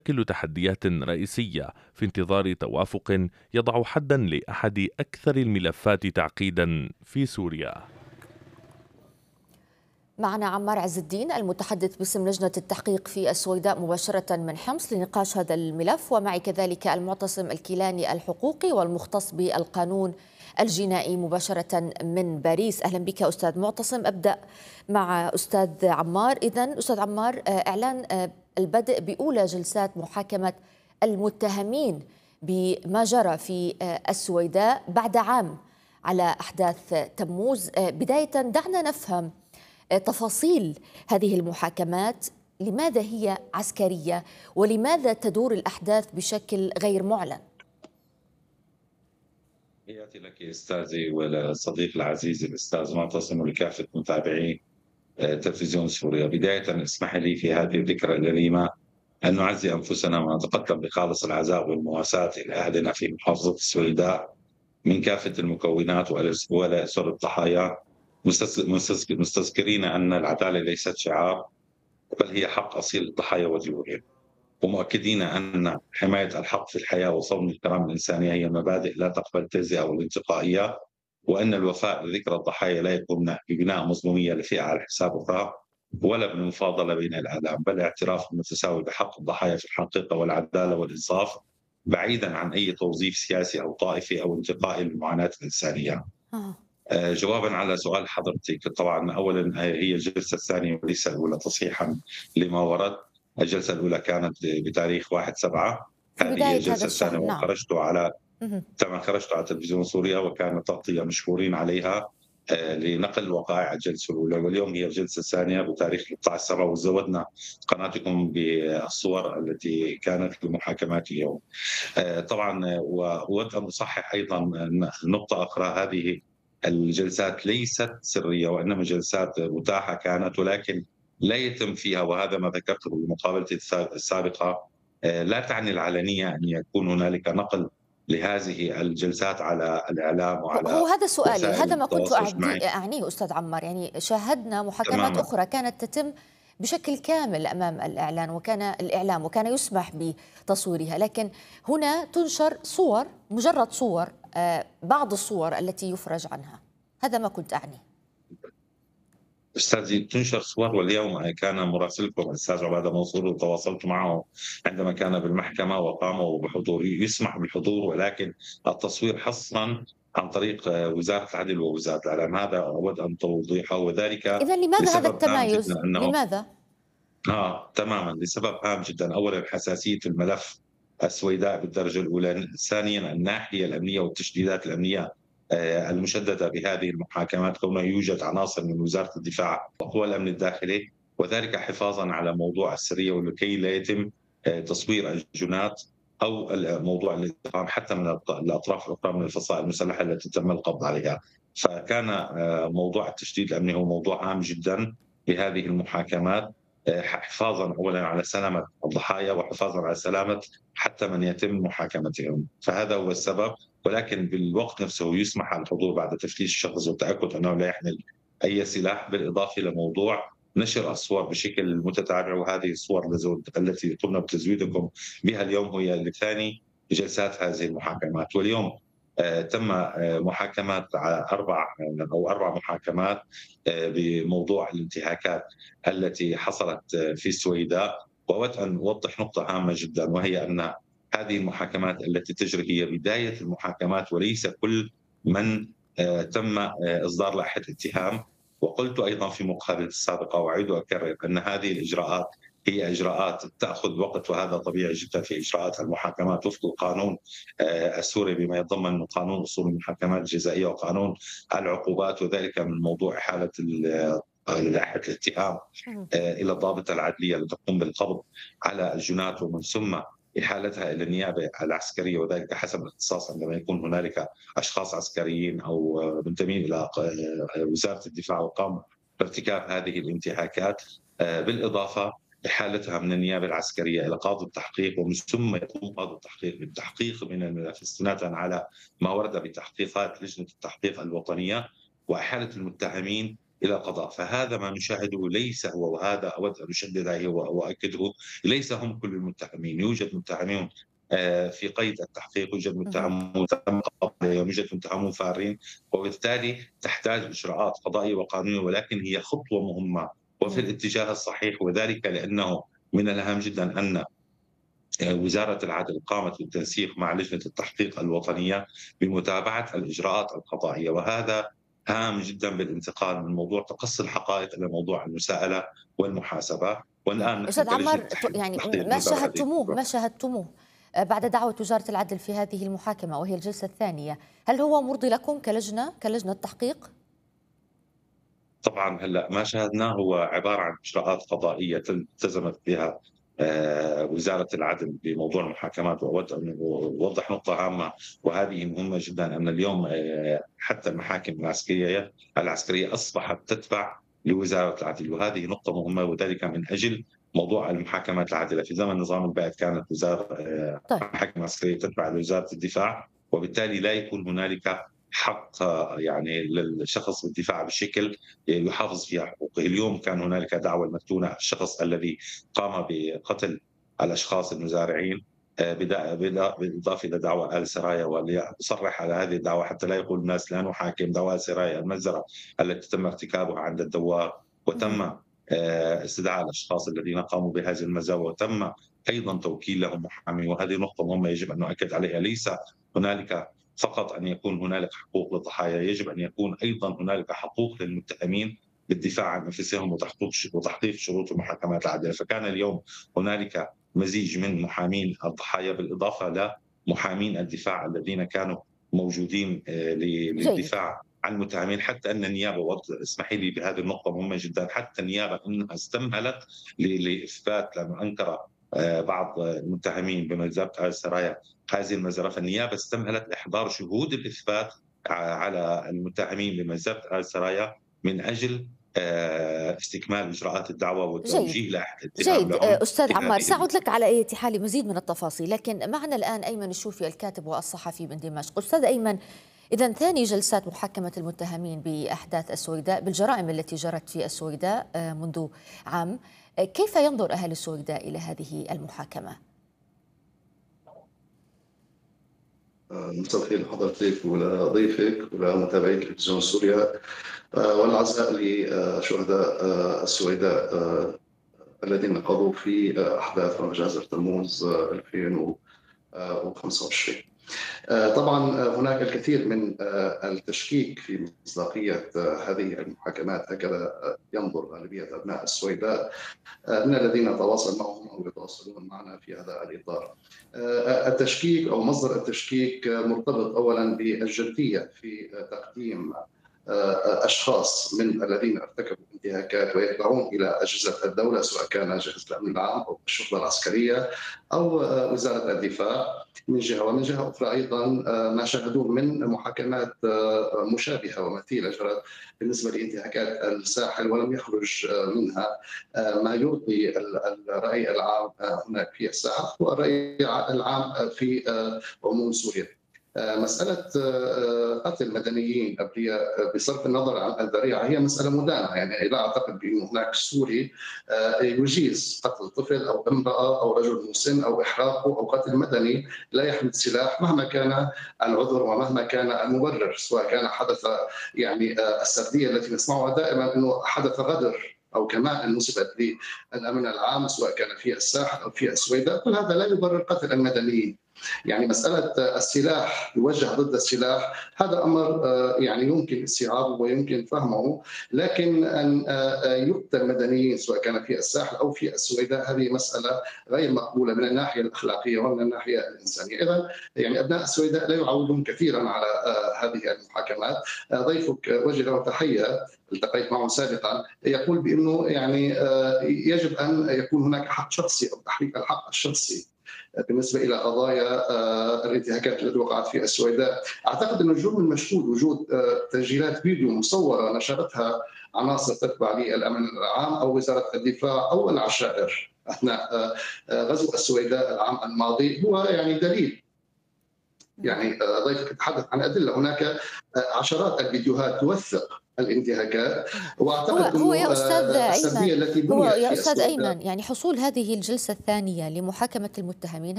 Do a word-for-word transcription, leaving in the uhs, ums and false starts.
تشكل تحديات رئيسية في انتظار توافق يضع حدا لأحد أكثر الملفات تعقيدا في سوريا. معنا عمار عز الدين المتحدث باسم لجنة التحقيق في السويداء مباشرة من حمص لنقاش هذا الملف، ومعي كذلك المعتصم الكيلاني الحقوقي والمختص بالقانون الجنائي مباشرة من باريس. أهلا بك أستاذ معتصم. أبدأ مع أستاذ عمار. إذن أستاذ عمار، إعلان البدء بأولى جلسات محاكمة المتهمين بما جرى في السويداء بعد عام على أحداث تموز. بداية دعنا نفهم تفاصيل هذه المحاكمات، لماذا هي عسكرية ولماذا تدور الأحداث بشكل غير معلن؟ تحياتي لك أستاذي ولصديق العزيز الأستاذ معتصم ولكافة متابعي تلفزيون سوريا. بداية اسمح لي في هذه الذكرى الأليمة أن نعزي أنفسنا ونتقدم بخالص العزاء والمواساة إلى أهلنا في محافظة السويداء من كافة المكونات والأسر الضحايا، مستذكرين أن العدالة ليست شعار بل هي حق أصيل للضحايا وجيوعهم، ومؤكدين أن حماية الحق في الحياة وصون الكرامة الإنسانية هي مبادئ لا تقبل التجزئة والانتقائية، وأن الوفاء لذكرى الضحايا لا يكون ببناء مظلومية لفئة على حساب أخرى ولا بالمفاضلة بين الآلام، بل اعتراف متساوي بحق الضحايا في الحقيقة والعدالة والإنصاف، بعيدا عن أي توظيف سياسي أو طائفي أو انتقائي للمعاناة الإنسانية. آه. جوابا على سؤال حضرتك، طبعا أولا هي الجلسة الثانية وليس الأولى تصحيحا لما ورد. الجلسة الأولى كانت بتاريخ واحد سبعة، في هذه هي بداية هذا الجلسة الشهر. الثانية، نعم. وخرجت على مه. طبعا خرجت على تلفزيون سوريا وكانت تغطية مشهورين عليها آه، لنقل وقائع الجلسة الأولى، واليوم هي الجلسة الثانية بتاريخ ثلاثة عشر سبعة، وزودنا قناتكم بالصور التي كانت لمحاكمات اليوم. آه، طبعا آه، وأود أن أصحح أيضا نقطة أخرى، هذه الجلسات ليست سرية وإنما جلسات متاحة كانت، ولكن لا يتم فيها، وهذا ما ذكرته بمقابلتي السابقة، آه، لا تعني العلنية أن يكون هنالك نقل لهذه الجلسات على الإعلام هو وعلى هذا سؤالي، وسائل هذا ما كنت التواصل أعدي- الاجتماعي. أعنيه أستاذ عمار. يعني شاهدنا محاكمات تماما. أخرى كانت تتم بشكل كامل أمام الإعلان وكان الإعلام وكان يسمح بتصويرها، لكن هنا تنشر صور، مجرد صور، آه، بعض الصور التي يفرج عنها. هذا ما كنت أعنيه. أستاذي تنشر صور، واليوم كان مراسلكم الأستاذ عبادة منصور وتواصلت معه عندما كان بالمحكمة وقاموا بحضور، يسمح بالحضور ولكن التصوير حصرا عن طريق وزارة العدل ووزارة الإعلام. هذا أود أن توضيحه، وذلك إذا لماذا هذا لسبب هام التمايز؟ جدا أنه لماذا؟ آه تماما لسبب هام جدا. أولا حساسية الملف السويداء بالدرجة الأولى، ثانيا الناحية الأمنية والتشديدات الأمنية آه، المشددة بهذه المحاكمات، كونه يوجد عناصر من وزارة الدفاع وقوى الأمن الداخلي، وذلك حفاظا على موضوع السرية ولكي لا يتم آه، تصوير الجنات أو موضوع الانتقام حتى من الأطراف الأخرى من الفصائل المسلحة التي تم القبض عليها. فكان آه، موضوع التشديد الأمني هو موضوع هام جدا لهذه المحاكمات، حفاظا اولا على سلامه الضحايا وحفاظا على سلامه حتى من يتم محاكمتهم، فهذا هو السبب. ولكن بالوقت نفسه يسمح الحضور بعد تفتيش الشخص والتاكد انه لا يحمل اي سلاح، بالاضافه الى موضوع نشر الصور بشكل متتابع، وهذه الصور التي قمنا بتزويدكم بها اليوم هي لثاني جلسات هذه المحاكمات. واليوم آه، تم آه، محاكمات على اربع آه، او اربع محاكمات آه، بموضوع الانتهاكات التي حصلت آه، في السويداء. واود ان اوضح نقطه هامه جدا، وهي ان هذه المحاكمات التي تجري هي بدايه المحاكمات وليس كل من آه، تم آه، اصدار لائحه اتهام. وقلت ايضا في مقابلتي السابقه واعيد واكرر ان هذه الاجراءات هي اجراءات تاخذ وقت، وهذا طبيعي جدا في اجراءات المحاكمات وفق القانون آه، السوري بما يتضمن قانون اصول المحاكمات الجزائيه وقانون العقوبات، وذلك من موضوع احاله لائحه الاتهام مه. آه، الى الضابطه العدليه لتقوم بالقبض على الجنات ومن ثم احالتها الى النيابه العسكريه، وذلك حسب الاختصاص عندما يكون هنالك اشخاص عسكريين او آه، منتمين الى آه، وزاره الدفاع وقاموا بارتكاب هذه الانتهاكات، آه، بالاضافه احالتها من النيابه العسكريه الى قاضي التحقيق، ومن ثم يقوم قاضي التحقيق بالتحقيق من الملف استنادا على ما ورد بتحقيقات لجنه التحقيق الوطنيه، واحاله المتهمين إلى قضاء. فهذا ما نشاهده ليس هو، وهذا أود أن أشدد عليه وأؤكده، ليس هم كل المتهمين. يوجد متهمين آه، في قيد التحقيق، يوجد مهم. متهمون تم قبضهم، يوجد متهمون فارين، وبالتالي تحتاج إجراءات قضائية وقانونية، ولكن هي خطوة مهمة وفي مم. الاتجاه الصحيح، وذلك لأنه من الأهم جدا أن وزارة العدل قامت بالتنسيق مع لجنة التحقيق الوطنية بمتابعة الإجراءات القضائية، وهذا هام جدا بالانتقال من موضوع تقصي الحقائق إلى موضوع المساءلة والمحاسبة. والآن نحن أستاذ كلجنة عمار، يعني تحقيق ما نتابع هذه شاهدتموه الأمور. ما شاهدتموه آه، بعد دعوة وزارة العدل في هذه المحاكمة وهي الجلسة الثانية، هل هو مرضي لكم كلجنة كلجنة تحقيق؟ طبعا هلا ما شاهدناه هو عباره عن اجراءات قضائيه التزمت بها آه، وزاره العدل بموضوع المحاكمات. واود ان اوضح نقطه هامه، وهذه مهمه جدا، ان اليوم آه، حتى المحاكم العسكريه العسكريه اصبحت تتبع لوزاره العدل، وهذه نقطه مهمه، وذلك من اجل موضوع المحاكمات العادله. في زمن النظام البائد كانت وزاره آه، طيب. المحاكم العسكريه تتبع لوزاره الدفاع، وبالتالي لا يكون هنالك حق آه، يعني للشخص بالدفاع بشكل يحافظ فيها حقوقه. اليوم كان هنالك دعوى المفتونة، الشخص الذي قام بقتل الأشخاص المزارعين آه، بالإضافة إلى دعوى آل سرايا، وليصرح على هذه الدعوى حتى لا يقول الناس لا نحاكم دعوى آل سرايا، المجزرة التي تم ارتكابها عند الدوار، وتم مهم. آه، استدعاء الأشخاص الذين قاموا بهذه المزاوى، وتم أيضا توكيل لهم محامي. وهذه نقطة مهمة يجب أن نؤكد عليها، ليس هنالك فقط أن يكون هنالك حقوق للضحايا، يجب أن يكون أيضا هنالك حقوق للمتهمين بالدفاع عن أنفسهم وتحقيق شروط المحاكمات العادلة. فكان اليوم هنالك مزيج من محامين الضحايا بالإضافة لمحامين الدفاع الذين كانوا موجودين جيد. للدفاع عن المتهمين. حتى أن النيابة، اسمحي لي بهذه النقطة مهمة جدا، حتى النيابة أنها استمهلت لإثبات، لما أنكر بعض المتهمين بمجزرة آل سرايا هذه المجزرة، فالنيابة استمهلت إحضار شهود الإثبات على المتهمين بمجزرة آل سرايا من أجل استكمال إجراءات الدعوة جيد. والتوجيه لأحد الاتهام جيد لهم أستاذ في عمار، هذه سأعود لك المسألة. على أي حال مزيد من التفاصيل، لكن معنا الآن أيمن الشوفي الكاتب والصحفي من دمشق. أستاذ أيمن، إذا ثاني جلسات محاكمة المتهمين بأحداث السويداء بالجرائم التي جرت في السويداء منذ عام، كيف ينظر أهل السويداء إلى هذه المحاكمة؟ مساء الخير لحضرتك ولضيفك ولمتابعي تلفزيون سوريا والعزاء لشهداء السويداء الذين قضوا في أحداث مجازر تموز ألفين وخمسة وعشرين. طبعا هناك الكثير من التشكيك في مصداقية هذه المحاكمات، هكذا ينظر غالبية أبناء السويداء من الذين تواصل معهم أو يتواصلون معنا في هذا الإطار. التشكيك أو مصدر التشكيك مرتبط أولا بالجدية في تقديم أشخاص من الذين ارتكبوا انتهاكات ويتبعون إلى أجهزة الدولة، سواء كان أجهزة الأمن العام أو الشرطة العسكرية أو وزارة الدفاع من جهة، ومن جهة أخرى أيضا ما شاهدوه من محاكمات مشابهة ومثيلة جرت بالنسبة لانتهاكات الساحل ولم يخرج منها ما يرضي الرأي العام هناك في الساحل والرأي العام في عموم سوريا. مسألة قتل مدنيين أبرياء بصرف النظر عن الذريعة هي مسألة مدانة، يعني لا أعتقد بأن هناك سوري يجيز قتل طفل أو امرأة أو رجل مسن أو إحراقه أو قتل مدني لا يحمل سلاح مهما كان العذر ومهما كان المبرر، سواء كان حدث يعني السردية التي نسمعها دائما أنه حدث غدر أو كمان نسبت للأمن العام سواء كان في الساحل أو في السويداء، كل هذا لا يبرر قتل المدنيين. يعني مسألة السلاح يوجه ضد السلاح هذا أمر يعني يمكن استيعابه ويمكن فهمه، لكن أن يقتل مدنيين سواء كان في الساحل أو في السويداء هذه مسألة غير مقبولة من الناحية الأخلاقية ومن الناحية الإنسانية. إذا يعني أبناء السويداء لا يعولون كثيرا على هذه المحاكمات. ضيفك وجه له تحية، التقيت معه سابقا، يقول بأنه يعني يجب أن يكون هناك حق شخصي أو تحقيق الحق الشخصي بالنسبة إلى قضايا الانتهاكات التي وقعت في السويداء. أعتقد أن الجرم المشهود وجود تسجيلات فيديو مصورة نشرتها عناصر تتبع للأمن العام أو وزارة الدفاع أو العشائر أثناء غزو السويداء العام الماضي هو يعني دليل يعني ضيفك تحدث عن أدلة، هناك عشرات الفيديوهات توثق الانتهاكات، هو واعتقد هو انه يا أستاذ السرديه أيمن التي هو بنيت يا في أستاذ السوداء. أيمن يعني حصول هذه الجلسة الثانية لمحاكمة المتهمين